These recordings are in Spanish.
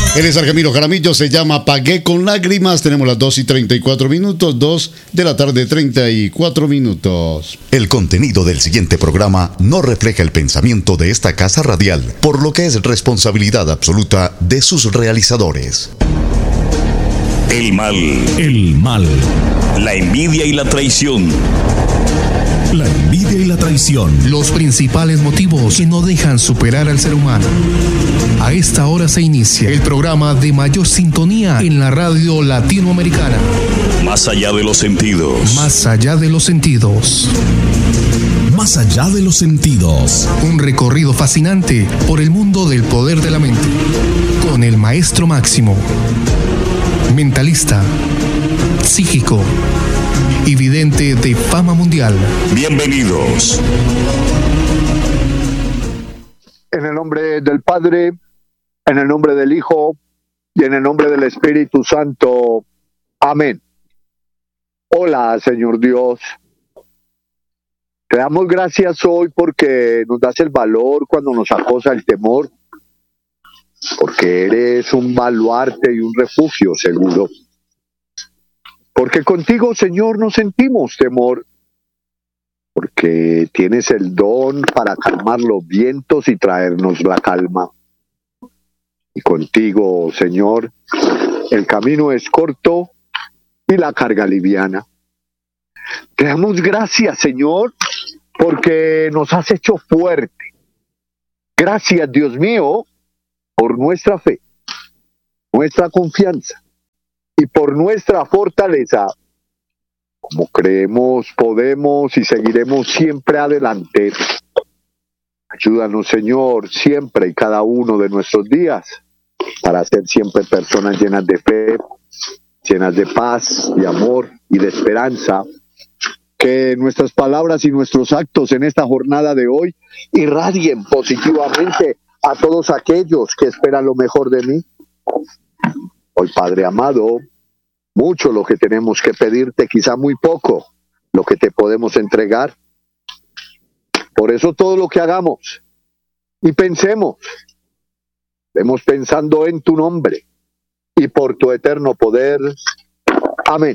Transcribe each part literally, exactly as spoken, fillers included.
Él es Argemiro Jaramillo, se llama Pagué con lágrimas. Tenemos las dos y treinta y cuatro minutos, dos de la tarde, treinta y cuatro minutos. El contenido del siguiente programa no refleja el pensamiento de esta casa radial, por lo que es responsabilidad absoluta de sus realizadores. El mal. El mal. La envidia y la traición. La envidia y la traición. Los principales motivos que no dejan superar al ser humano. A esta hora se inicia el programa de mayor sintonía en la radio latinoamericana. Más allá de los sentidos. Más allá de los sentidos. Más allá de los sentidos. Un recorrido fascinante por el mundo del poder de la mente. Con el maestro Máximo. Mentalista. Psíquico. Y vidente de fama mundial. Bienvenidos. En el nombre del Padre, en el nombre del Hijo y en el nombre del Espíritu Santo. Amén. Hola, Señor Dios. Te damos gracias hoy porque nos das el valor cuando nos acosa el temor, porque eres un baluarte y un refugio seguro. Porque contigo, Señor, no sentimos temor, porque tienes el don para calmar los vientos y traernos la calma. Y contigo, Señor, el camino es corto y la carga liviana. Te damos gracias, Señor, porque nos has hecho fuerte. Gracias, Dios mío, por nuestra fe, nuestra confianza. Y por nuestra fortaleza, como creemos, podemos y seguiremos siempre adelante. Ayúdanos, Señor, siempre y cada uno de nuestros días, para ser siempre personas llenas de fe, llenas de paz, de amor y de esperanza. Que nuestras palabras y nuestros actos en esta jornada de hoy irradien positivamente a todos aquellos que esperan lo mejor de mí. Hoy, Padre amado, mucho lo que tenemos que pedirte, quizá muy poco lo que te podemos entregar. Por eso todo lo que hagamos y pensemos, estemos pensando en tu nombre y por tu eterno poder. Amén.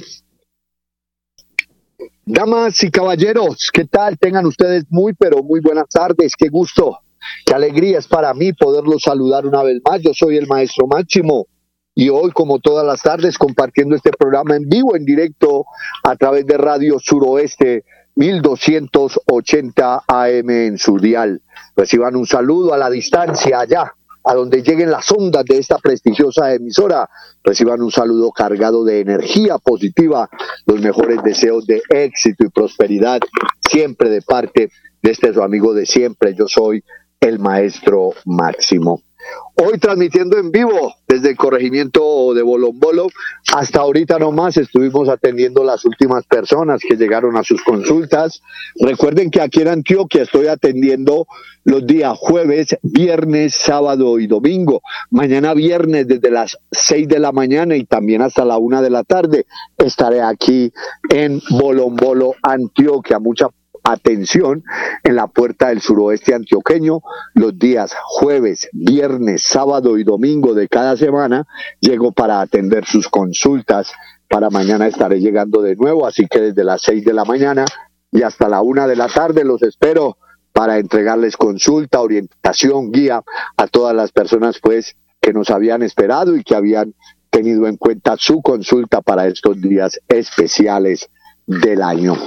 Damas y caballeros, ¿qué tal? Tengan ustedes muy, pero muy buenas tardes. Qué gusto, qué alegría es para mí poderlos saludar una vez más. Yo soy el Maestro Máximo. Y hoy, como todas las tardes, compartiendo este programa en vivo, en directo, a través de Radio Suroeste, mil doscientos ochenta A M en su dial. Reciban un saludo a la distancia allá, a donde lleguen las ondas de esta prestigiosa emisora. Reciban un saludo cargado de energía positiva, los mejores deseos de éxito y prosperidad, siempre de parte de este su amigo de siempre. Yo soy el Maestro Máximo. Hoy transmitiendo en vivo desde el corregimiento de Bolombolo. Hasta ahorita nomás estuvimos atendiendo las últimas personas que llegaron a sus consultas. Recuerden que aquí en Antioquia estoy atendiendo los días jueves, viernes, sábado y domingo. Mañana viernes desde las seis de la mañana y también hasta la una de la tarde estaré aquí en Bolombolo, Antioquia. Mucha atención en la puerta del suroeste antioqueño. Los días jueves, viernes, sábado y domingo de cada semana llego para atender sus consultas. Para mañana estaré llegando de nuevo, así que desde las seis de la mañana y hasta la una de la tarde los espero para entregarles consulta, orientación, guía a todas las personas pues que nos habían esperado y que habían tenido en cuenta su consulta para estos días especiales del año.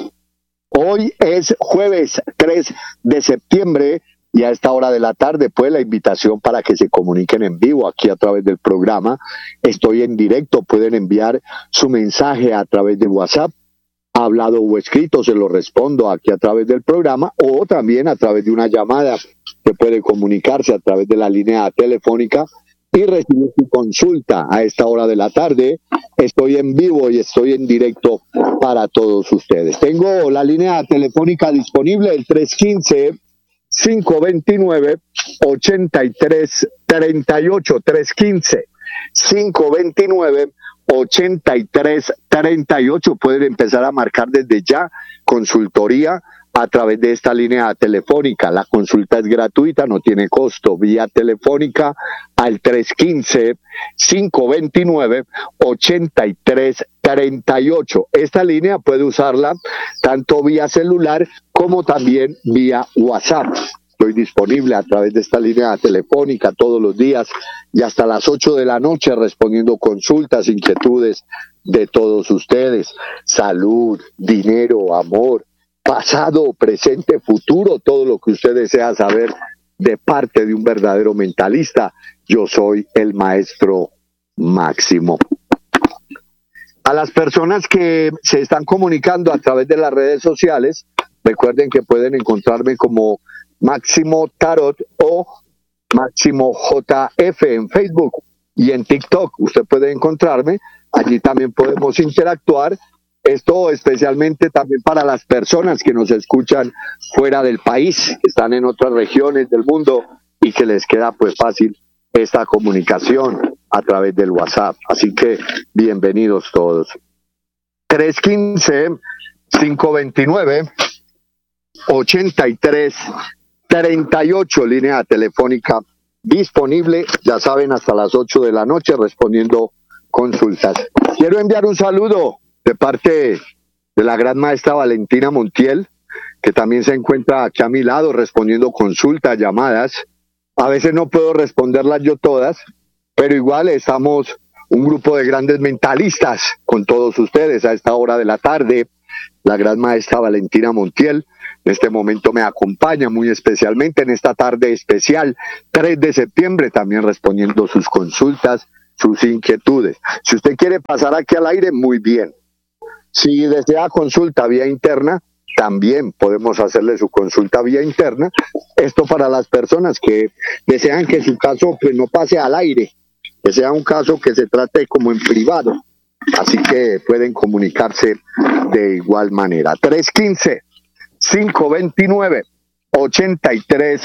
Hoy es jueves tres de septiembre y a esta hora de la tarde pues la invitación para que se comuniquen en vivo aquí a través del programa. Estoy en directo, pueden enviar su mensaje a través de WhatsApp, hablado o escrito, se lo respondo aquí a través del programa o también a través de una llamada que puede comunicarse a través de la línea telefónica y recibir su consulta a esta hora de la tarde. Estoy en vivo y estoy en directo para todos ustedes. Tengo la línea telefónica disponible, el tres uno cinco, cinco dos nueve, ocho tres tres ocho, tres uno cinco, cinco dos nueve, ocho tres tres ocho. Pueden empezar a marcar desde ya consultoría a través de esta línea telefónica. La consulta es gratuita, no tiene costo. Vía telefónica al tres uno cinco, cinco dos nueve, ocho tres tres ocho. Esta línea puede usarla tanto vía celular como también vía WhatsApp. Estoy disponible a través de esta línea telefónica todos los días y hasta las ocho de la noche respondiendo consultas, inquietudes de todos ustedes. Salud, dinero, amor, pasado, presente, futuro, todo lo que usted desea saber de parte de un verdadero mentalista. Yo soy el maestro Máximo. A las personas que se están comunicando a través de las redes sociales, recuerden que pueden encontrarme como Máximo Tarot o Máximo J F en Facebook y en TikTok. Usted puede encontrarme, allí también podemos interactuar. Esto especialmente también para las personas que nos escuchan fuera del país, que están en otras regiones del mundo y que les queda pues fácil esta comunicación a través del WhatsApp. Así que bienvenidos todos. tres uno cinco, cinco dos nueve, ocho tres tres ocho, línea telefónica disponible, ya saben, hasta las ocho de la noche respondiendo consultas. Quiero enviar un saludo de parte de la gran maestra Valentina Montiel, que también se encuentra aquí a mi lado respondiendo consultas, llamadas. A veces no puedo responderlas yo todas, pero igual estamos un grupo de grandes mentalistas con todos ustedes a esta hora de la tarde. La gran maestra Valentina Montiel en este momento me acompaña muy especialmente en esta tarde especial, tres de septiembre, también respondiendo sus consultas, sus inquietudes. Si usted quiere pasar aquí al aire, muy bien. Si desea consulta vía interna, también podemos hacerle su consulta vía interna. Esto para las personas que desean que su caso pues, no pase al aire, que sea un caso que se trate como en privado. Así que pueden comunicarse de igual manera. tres uno cinco, cinco dos nueve, ocho tres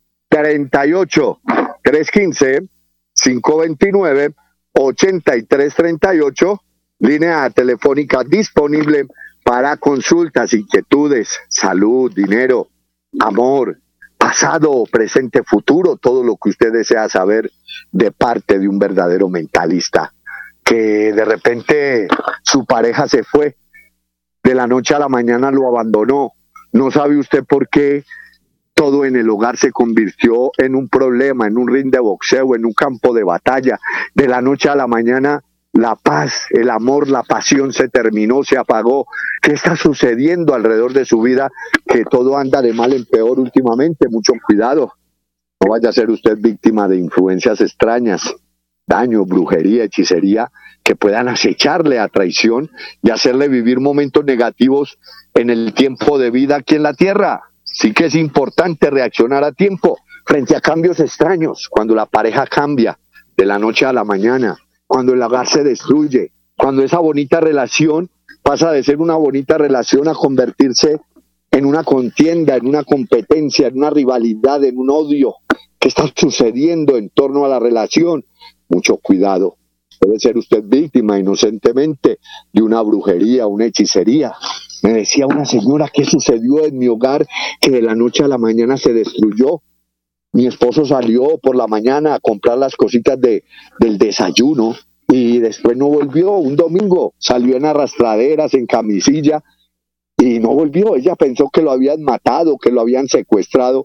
tres ocho. tres uno cinco, cinco dos nueve, ocho tres tres ocho. Línea telefónica disponible para consultas, inquietudes, salud, dinero, amor, pasado, presente, futuro, todo lo que usted desea saber de parte de un verdadero mentalista. Que de repente su pareja se fue, de la noche a la mañana lo abandonó, no sabe usted por qué, todo en el hogar se convirtió en un problema, en un ring de boxeo, en un campo de batalla. De la noche a la mañana la paz, el amor, la pasión se terminó, se apagó. ¿Qué está sucediendo alrededor de su vida? Que todo anda de mal en peor últimamente. Mucho cuidado, no vaya a ser usted víctima de influencias extrañas, daño, brujería, hechicería, que puedan acecharle a traición y hacerle vivir momentos negativos en el tiempo de vida aquí en la tierra. Sí que es importante reaccionar a tiempo frente a cambios extraños, cuando la pareja cambia de la noche a la mañana, cuando el hogar se destruye, cuando esa bonita relación pasa de ser una bonita relación a convertirse en una contienda, en una competencia, en una rivalidad, en un odio. ¿Qué está sucediendo en torno a la relación? Mucho cuidado. Puede ser usted víctima inocentemente de una brujería, una hechicería. Me decía una señora, ¿qué sucedió en mi hogar que de la noche a la mañana se destruyó? Mi esposo salió por la mañana a comprar las cositas de, del desayuno y después no volvió. Un domingo salió en arrastraderas, en camisilla y no volvió. Ella pensó que lo habían matado, que lo habían secuestrado,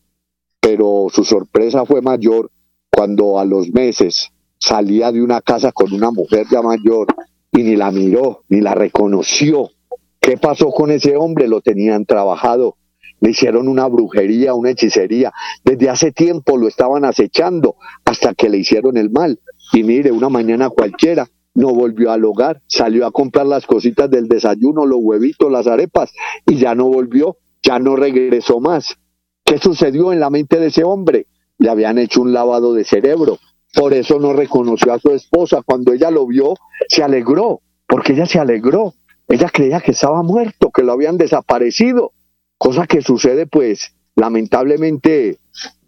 pero su sorpresa fue mayor cuando a los meses salía de una casa con una mujer ya mayor y ni la miró, ni la reconoció. ¿Qué pasó con ese hombre? Lo tenían trabajado, le hicieron una brujería, una hechicería. Desde hace tiempo lo estaban acechando hasta que le hicieron el mal. Y mire, una mañana cualquiera no volvió al hogar, salió a comprar las cositas del desayuno, los huevitos, las arepas, y ya no volvió, ya no regresó más. ¿Qué sucedió en la mente de ese hombre? Le habían hecho un lavado de cerebro. Por eso no reconoció a su esposa. Cuando ella lo vio, se alegró, porque ella se alegró. Ella creía que estaba muerto, que lo habían desaparecido. Cosa que sucede, pues, lamentablemente,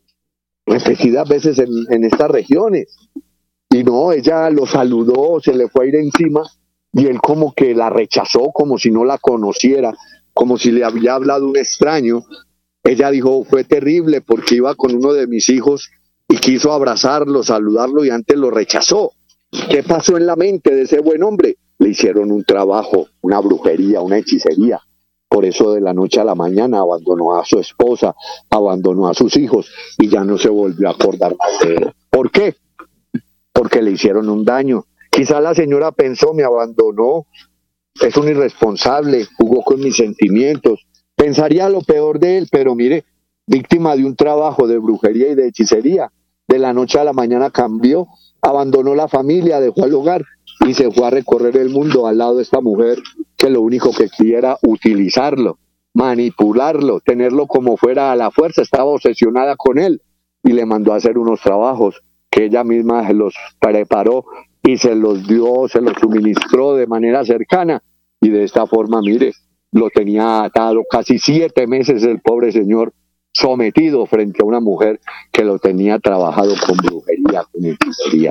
repetidas veces en, en estas regiones. Y no, ella lo saludó, se le fue a ir encima, y él como que la rechazó, como si no la conociera, como si le había hablado un extraño. Ella dijo, fue terrible porque iba con uno de mis hijos y quiso abrazarlo, saludarlo y antes lo rechazó. ¿Qué pasó en la mente de ese buen hombre? Le hicieron un trabajo, una brujería, una hechicería. Por eso de la noche a la mañana abandonó a su esposa, abandonó a sus hijos y ya no se volvió a acordar más de él. ¿Por qué? Porque le hicieron un daño. Quizá la señora pensó, me abandonó, es un irresponsable, jugó con mis sentimientos. Pensaría lo peor de él, pero mire, víctima de un trabajo de brujería y de hechicería, de la noche a la mañana cambió, abandonó la familia, dejó el hogar y se fue a recorrer el mundo al lado de esta mujer que lo único que quería era utilizarlo, manipularlo, tenerlo como fuera a la fuerza. Estaba obsesionada con él y le mandó a hacer unos trabajos que ella misma se los preparó y se los dio, se los suministró de manera cercana, y de esta forma, mire, lo tenía atado casi siete meses el pobre señor, sometido frente a una mujer que lo tenía trabajado con brujería, con hechicería.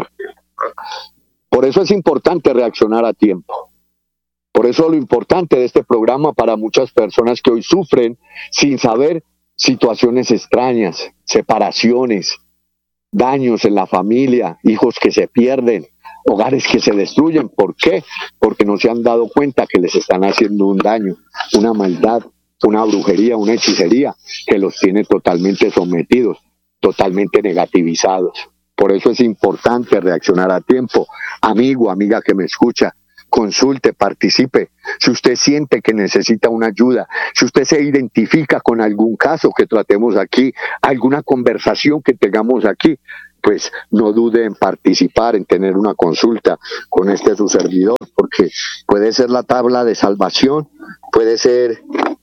Por eso es importante reaccionar a tiempo. Por eso lo importante de este programa para muchas personas que hoy sufren sin saber situaciones extrañas, separaciones, daños en la familia, hijos que se pierden, hogares que se destruyen. ¿Por qué? Porque no se han dado cuenta que les están haciendo un daño, una maldad, una brujería, una hechicería que los tiene totalmente sometidos, totalmente negativizados. Por eso es importante reaccionar a tiempo. Amigo, amiga que me escucha, consulte, participe. Si usted siente que necesita una ayuda, si usted se identifica con algún caso que tratemos aquí, alguna conversación que tengamos aquí, pues no dude en participar, en tener una consulta con este su servidor, porque puede ser la tabla de salvación, puede ser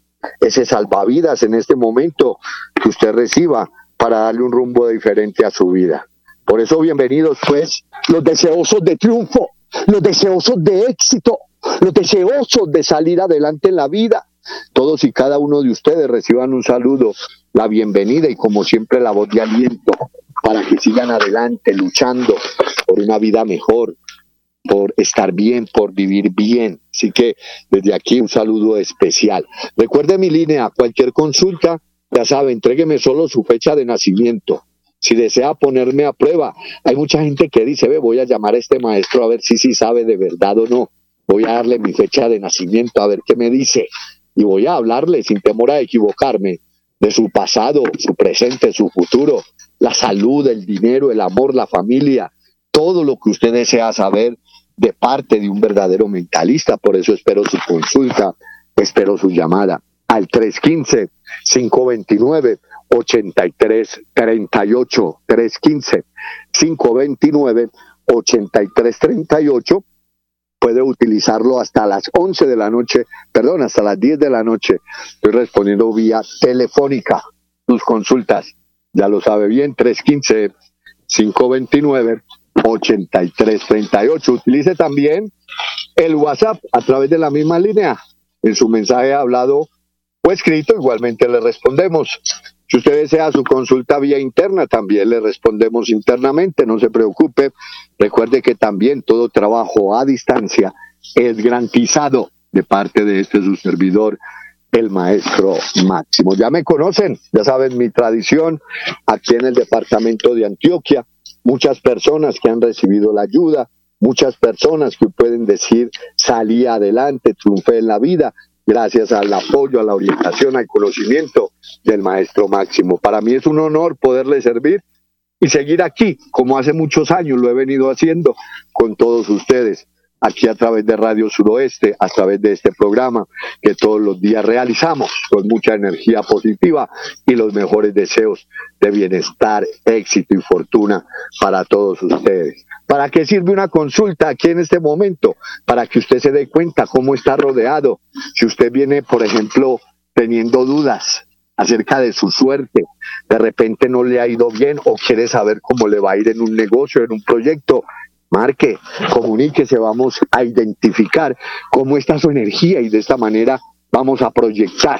ese salvavidas en este momento que usted reciba para darle un rumbo diferente a su vida. Por eso, bienvenidos pues los deseosos de triunfo, los deseosos de éxito, los deseosos de salir adelante en la vida. Todos y cada uno de ustedes reciban un saludo, la bienvenida y como siempre la voz de aliento para que sigan adelante luchando por una vida mejor, por estar bien, por vivir bien. Así que desde aquí un saludo especial. Recuerde mi línea, cualquier consulta, ya sabe, entrégueme solo su fecha de nacimiento. Si desea ponerme a prueba, hay mucha gente que dice, ve, voy a llamar a este maestro a ver si sí sabe de verdad o no. Voy a darle mi fecha de nacimiento a ver qué me dice. Y voy a hablarle sin temor a equivocarme de su pasado, su presente, su futuro, la salud, el dinero, el amor, la familia, todo lo que usted desea saber de parte de un verdadero mentalista. Por eso espero su consulta, espero su llamada al tres uno cinco, cinco dos nueve, ocho tres tres ocho, tres uno cinco, cinco dos nueve, ocho tres tres ocho. Puede utilizarlo hasta las once de la noche, perdón, hasta las diez de la noche. Estoy respondiendo vía telefónica sus consultas. Ya lo sabe bien, tres uno cinco, cinco dos nueve, ocho tres tres ocho. Utilice también el WhatsApp a través de la misma línea. En su mensaje hablado o escrito, igualmente le respondemos. Si usted desea su consulta vía interna, también le respondemos internamente, no se preocupe. Recuerde que también todo trabajo a distancia es garantizado de parte de este su servidor, el Maestro Máximo. Ya me conocen, ya saben mi tradición aquí en el departamento de Antioquia. Muchas personas que han recibido la ayuda, muchas personas que pueden decir salí adelante, triunfé en la vida, gracias al apoyo, a la orientación, al conocimiento del Maestro Máximo. Para mí es un honor poderle servir y seguir aquí, como hace muchos años lo he venido haciendo con todos ustedes, aquí a través de Radio Suroeste, a través de este programa que todos los días realizamos con mucha energía positiva y los mejores deseos de bienestar, éxito y fortuna para todos ustedes. ¿Para qué sirve una consulta aquí en este momento? Para que usted se dé cuenta cómo está rodeado. Si usted viene, por ejemplo, teniendo dudas acerca de su suerte, de repente no le ha ido bien o quiere saber cómo le va a ir en un negocio, en un proyecto, marque, comuníquese, vamos a identificar cómo está su energía y de esta manera vamos a proyectar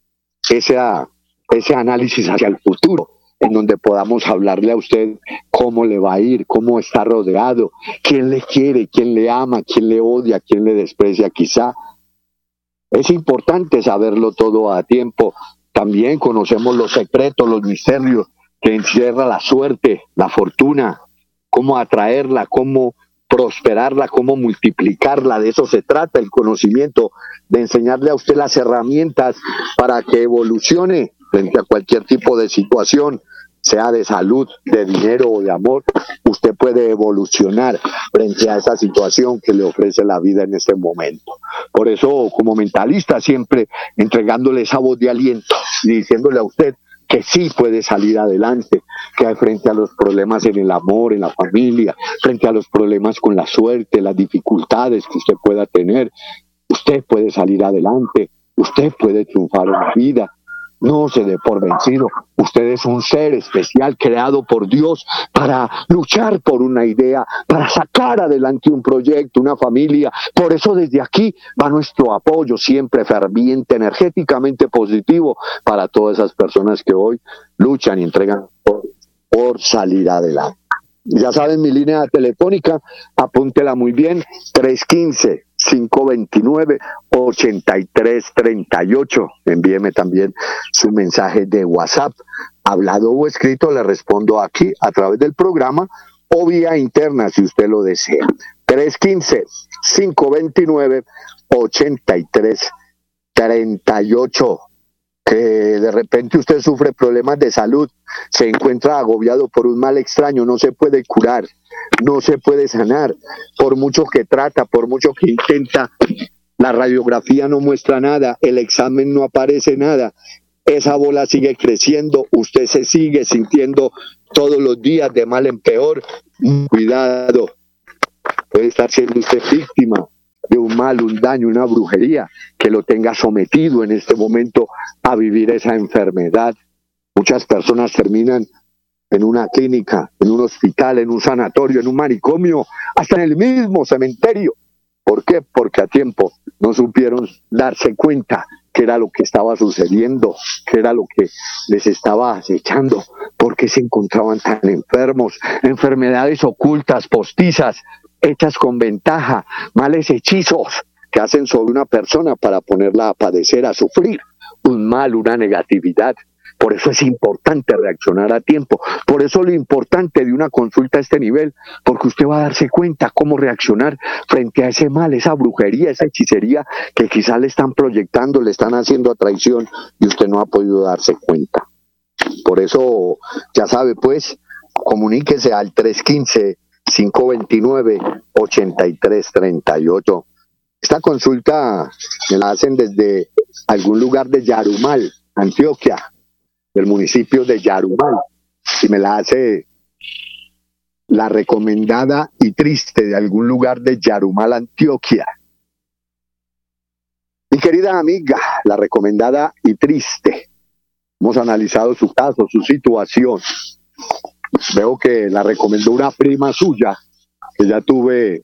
ese, ese análisis hacia el futuro, en donde podamos hablarle a usted cómo le va a ir, cómo está rodeado, quién le quiere, quién le ama, quién le odia, quién le desprecia quizá. Es importante saberlo todo a tiempo. También conocemos los secretos, los misterios que encierra la suerte, la fortuna, cómo atraerla, cómo prosperarla, cómo multiplicarla. De eso se trata el conocimiento, de enseñarle a usted las herramientas para que evolucione frente a cualquier tipo de situación, sea de salud, de dinero o de amor. Usted puede evolucionar frente a esa situación que le ofrece la vida en este momento. Por eso, como mentalista, siempre entregándole esa voz de aliento y diciéndole a usted que sí puede salir adelante, que frente a los problemas en el amor, en la familia, frente a los problemas con la suerte, las dificultades que usted pueda tener, usted puede salir adelante, usted puede triunfar en la vida. No se dé por vencido. Usted es un ser especial creado por Dios para luchar por una idea, para sacar adelante un proyecto, una familia. Por eso desde aquí va nuestro apoyo siempre ferviente, energéticamente positivo para todas esas personas que hoy luchan y entregan por, por salir adelante. Ya saben, mi línea telefónica, apúntela muy bien, tres uno cinco, cinco dos nueve, ocho tres tres ocho. Envíeme también su mensaje de WhatsApp, hablado o escrito, le respondo aquí a través del programa o vía interna si usted lo desea. tres uno cinco, cinco dos nueve, ocho tres tres ocho. Que de repente usted sufre problemas de salud, se encuentra agobiado por un mal extraño, no se puede curar, no se puede sanar, por mucho que trata, por mucho que intenta, la radiografía no muestra nada, el examen no aparece nada, esa bola sigue creciendo, usted se sigue sintiendo todos los días de mal en peor. Cuidado, puede estar siendo usted víctima de un mal, un daño, una brujería que lo tenga sometido en este momento a vivir esa enfermedad. Muchas personas terminan en una clínica, en un hospital, en un sanatorio, en un manicomio, hasta en el mismo cementerio. ¿Por qué? Porque a tiempo no supieron darse cuenta qué era lo que estaba sucediendo, qué era lo que les estaba acechando, por qué se encontraban tan enfermos, enfermedades ocultas, postizas, hechas con ventaja, males hechizos que hacen sobre una persona para ponerla a padecer, a sufrir un mal, una negatividad. Por eso es importante reaccionar a tiempo. Por eso lo importante de una consulta a este nivel, porque usted va a darse cuenta cómo reaccionar frente a ese mal, esa brujería, esa hechicería que quizás le están proyectando, le están haciendo a traición y usted no ha podido darse cuenta. Por eso, ya sabe, pues, comuníquese al tres uno cinco, cinco dos nueve, ocho tres tres ocho. Esta consulta me la hacen desde algún lugar de Yarumal, Antioquia, del municipio de Yarumal, y me la hace la recomendada y triste de algún lugar de Yarumal, Antioquia. Mi querida amiga, la recomendada y triste, hemos analizado su caso, su situación. Veo que la recomendó una prima suya, que ya tuve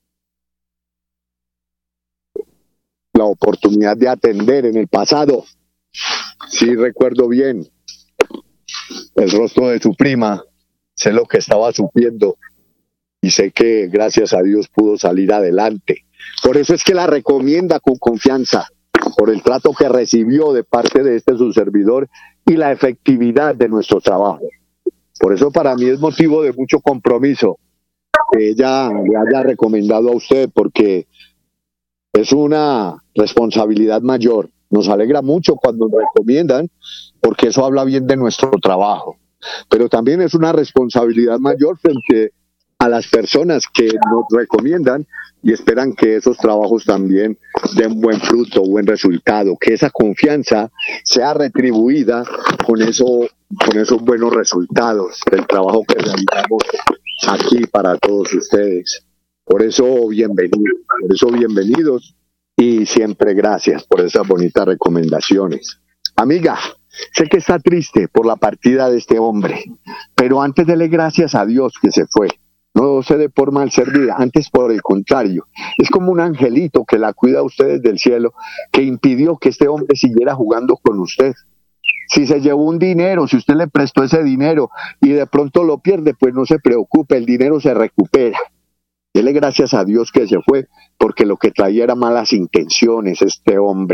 la oportunidad de atender en el pasado. Sí, recuerdo bien el rostro de su prima, sé lo que estaba sufriendo y sé que gracias a Dios pudo salir adelante. Por eso es que la recomienda con confianza, por el trato que recibió de parte de este su servidor y la efectividad de nuestro trabajo. Por eso para mí es motivo de mucho compromiso que ella le haya recomendado a usted, porque es una responsabilidad mayor. Nos alegra mucho cuando nos recomiendan, porque eso habla bien de nuestro trabajo. Pero también es una responsabilidad mayor frente a las personas que nos recomiendan y esperan que esos trabajos también den buen fruto, buen resultado, que esa confianza sea retribuida con eso, con esos buenos resultados del trabajo que realizamos aquí para todos ustedes. Por eso, bienvenidos, por eso bienvenidos y siempre gracias por esas bonitas recomendaciones. Amiga, sé que está triste por la partida de este hombre, pero antes dele gracias a Dios que se fue. No se dé por mal servida, antes por el contrario. Es como un angelito que la cuida a ustedes del cielo, que impidió que este hombre siguiera jugando con usted. Si se llevó un dinero, si usted le prestó ese dinero y de pronto lo pierde, pues no se preocupe, el dinero se recupera. Dele gracias a Dios que se fue, porque lo que traía era malas intenciones este hombre.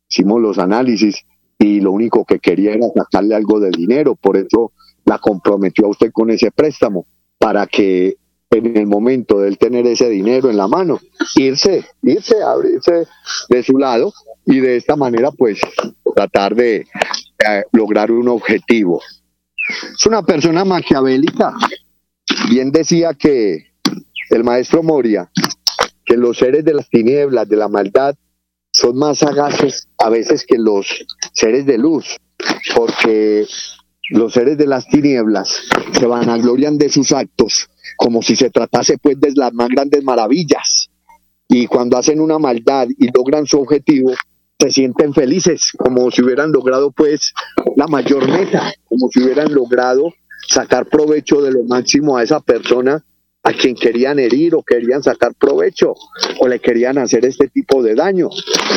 hicimos los análisis y lo único que quería era sacarle algo de dinero, por eso la comprometió a usted con ese préstamo, para que en el momento de él tener ese dinero en la mano, irse, irse, abrirse de su lado y de esta manera pues tratar de eh, lograr un objetivo. Es una persona maquiavélica. Bien decía que el maestro Moria, que los seres de las tinieblas, de la maldad, son más sagaces a veces que los seres de luz, porque los seres de las tinieblas se vanaglorian de sus actos como si se tratase pues de las más grandes maravillas, y cuando hacen una maldad y logran su objetivo se sienten felices, como si hubieran logrado pues la mayor meta, como si hubieran logrado sacar provecho de lo máximo a esa persona a quien querían herir o querían sacar provecho o le querían hacer este tipo de daño.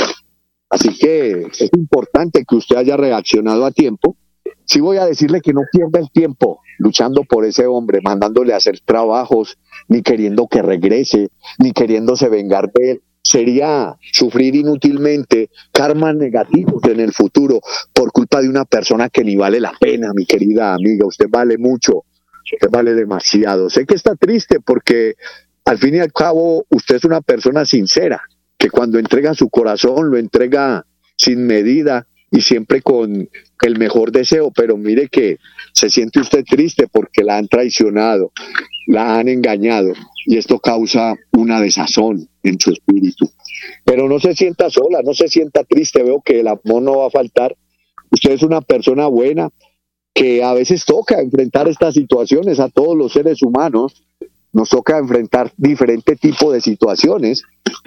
Así que es importante que usted haya reaccionado a tiempo. Sí voy a decirle que no pierda el tiempo luchando por ese hombre, mandándole a hacer trabajos, ni queriendo que regrese, ni queriéndose vengar de él. Sería sufrir inútilmente karmas negativos en el futuro por culpa de una persona que ni vale la pena, mi querida amiga. Usted vale mucho, usted vale demasiado. Sé que está triste porque al fin y al cabo usted es una persona sincera, que cuando entrega su corazón lo entrega sin medida y siempre con el mejor deseo, pero mire que se siente usted triste porque la han traicionado, la han engañado, y esto causa una desazón en su espíritu. Pero no se sienta sola, no se sienta triste, veo que el amor no va a faltar. Usted es una persona buena, que a veces toca enfrentar estas situaciones. A todos los seres humanos nos toca enfrentar diferentes tipos de situaciones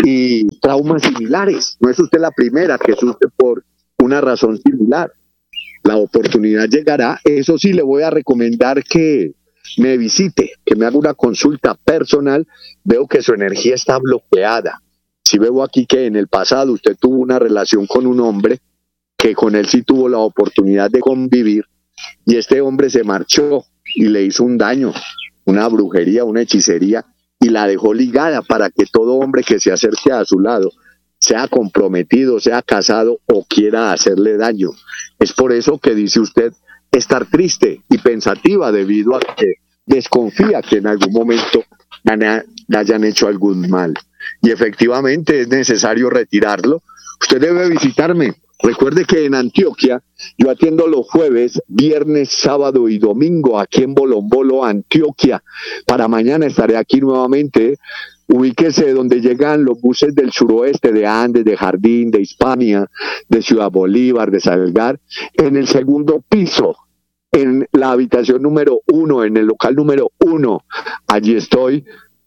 y traumas similares. No es usted la primera que sufre por una razón similar. La oportunidad llegará. Eso sí, le voy a recomendar que me visite, que me haga una consulta personal. Veo que su energía está bloqueada. Si veo aquí que en el pasado usted tuvo una relación con un hombre, que con él sí tuvo la oportunidad de convivir, y este hombre se marchó y le hizo un daño, una brujería, una hechicería, y la dejó ligada para que todo hombre que se acerque a su lado, sea comprometido, sea casado o quiera hacerle daño. Es por eso que dice usted estar triste y pensativa, debido a que desconfía que en algún momento le hayan hecho algún mal. Y efectivamente es necesario retirarlo. Usted debe visitarme. Recuerde que en Antioquia yo atiendo los jueves, viernes, sábado y domingo aquí en Bolombolo, Antioquia. Para mañana estaré aquí nuevamente. Ubíquese donde llegan los buses del suroeste, de Andes, de Jardín, de Hispania, de Ciudad Bolívar, de Salgar, en el segundo piso, en la habitación número uno, en el local número uno. Allí estoy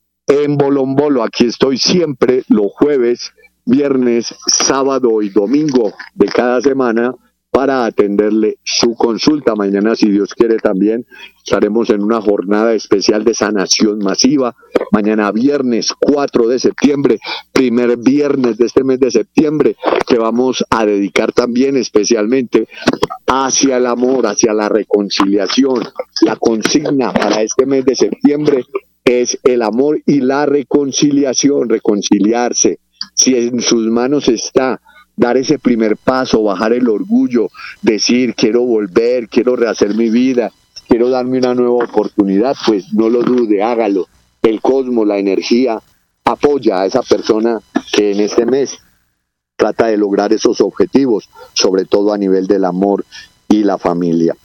en Bolombolo. Aquí estoy siempre los jueves, viernes, sábado y domingo de cada semana para atenderle su consulta. Mañana, si Dios quiere, también estaremos en una jornada especial de sanación masiva. Mañana viernes cuatro de septiembre, primer viernes de este mes de septiembre, que vamos a dedicar también especialmente hacia el amor, hacia la reconciliación. La consigna para este mes de septiembre es el amor y la reconciliación, reconciliarse. Si en sus manos está dar ese primer paso, bajar el orgullo, decir quiero volver, quiero rehacer mi vida, quiero darme una nueva oportunidad, pues no lo dude, hágalo. El cosmos, la energía, apoya a esa persona que en este mes trata de lograr esos objetivos, sobre todo a nivel del amor y la familia.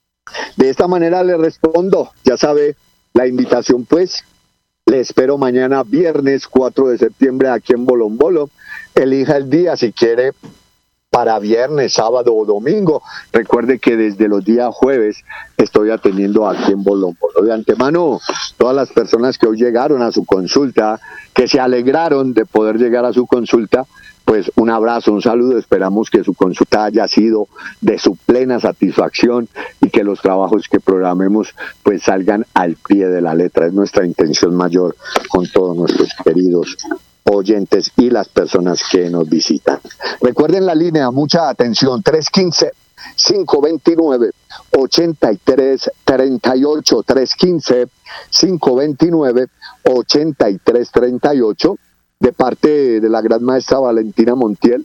De esta manera le respondo, ya sabe, la invitación pues, le espero mañana viernes cuatro de septiembre aquí en Bolombolo. Elija el día si quiere para viernes, sábado o domingo. Recuerde que desde los días jueves estoy atendiendo aquí en Bolombolo. De antemano, todas las personas que hoy llegaron a su consulta, que se alegraron de poder llegar a su consulta, pues un abrazo, un saludo. Esperamos que su consulta haya sido de su plena satisfacción y que los trabajos que programemos pues salgan al pie de la letra. Es nuestra intención mayor con todos nuestros queridos oyentes y las personas que nos visitan. Recuerden la línea, mucha atención, tres uno cinco, cinco dos nueve, ocho tres tres ocho, tres uno cinco, cinco dos nueve, ocho tres tres ocho, de parte de la gran maestra Valentina Montiel,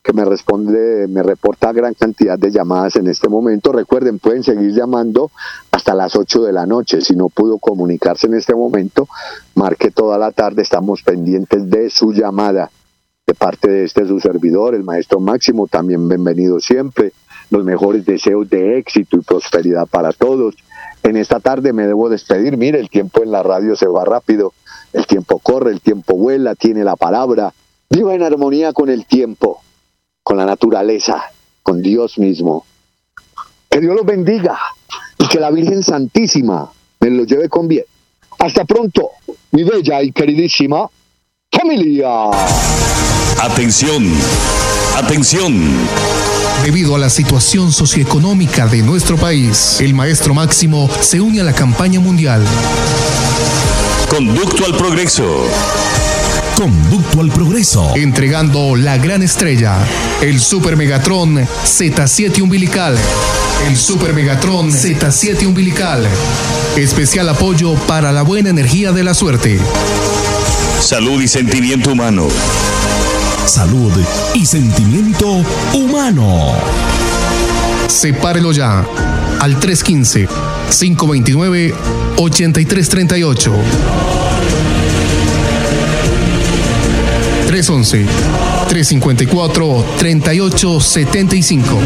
que me responde, me reporta gran cantidad de llamadas en este momento. Recuerden, pueden seguir llamando hasta las ocho de la noche. Si no pudo comunicarse en este momento, marque toda la tarde. Estamos pendientes de su llamada. De parte de este su servidor, el maestro Máximo, también bienvenido siempre. Los mejores deseos de éxito y prosperidad para todos. En esta tarde me debo despedir. Mire, el tiempo en la radio se va rápido. El tiempo corre, el tiempo vuela, tiene la palabra. Viva en armonía con el tiempo, con la naturaleza, con Dios mismo. Que Dios los bendiga y que la Virgen Santísima me los lleve con bien. Hasta pronto, mi bella y queridísima familia. Atención, atención. Debido a la situación socioeconómica de nuestro país, el maestro Máximo se une a la campaña mundial Conducto al Progreso. Conducto al Progreso. Entregando la gran estrella, el Super Megatron Z siete Umbilical. El Super Megatron Z siete Umbilical. Especial apoyo para la buena energía de la suerte. Salud y sentimiento humano. Salud y sentimiento humano. Sepárelo ya al tres uno cinco, cinco dos nueve, ocho tres tres ocho. tres uno uno, tres cinco cuatro, tres ocho siete cinco.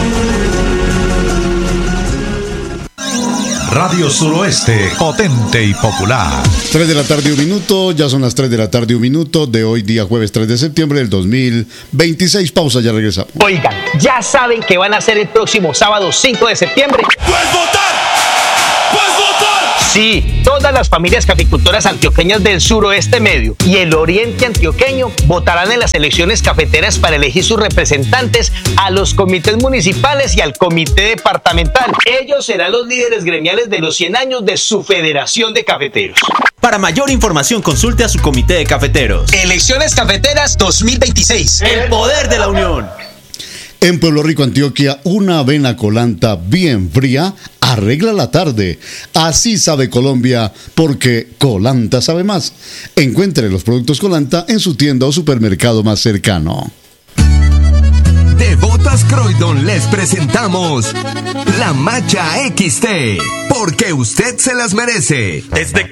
Radio Suroeste, potente y popular. tres de la tarde, un minuto. Ya son las tres de la tarde, un minuto. De hoy, día jueves tres de septiembre del dos mil veintiséis. Pausa, ya regresamos. Oigan, ¿ya saben qué van a hacer el próximo sábado cinco de septiembre? ¡Puedes votar! ¡Puedes votar! Sí, todas las familias caficultoras antioqueñas del suroeste medio y el oriente antioqueño votarán en las elecciones cafeteras para elegir sus representantes a los comités municipales y al comité departamental. Ellos serán los líderes gremiales de los cien años de su Federación de Cafeteros. Para mayor información, consulte a su comité de cafeteros. Elecciones Cafeteras dos mil veintiséis. El poder de la unión. En Pueblo Rico, Antioquia, una avena colanta bien fría arregla la tarde. Así sabe Colombia, porque Colanta sabe más. Encuentre los productos Colanta en su tienda o supermercado más cercano. De Botas Croydon les presentamos la Macha X T, porque usted se las merece. Desde